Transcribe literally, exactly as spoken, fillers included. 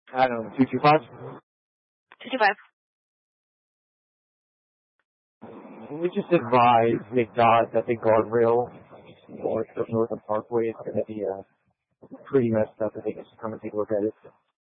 I don't know, two two five? two two five. We just advise McDonald that the guardrail north of North of Parkway is going to be uh, pretty messed up. I think just come and take a look at it.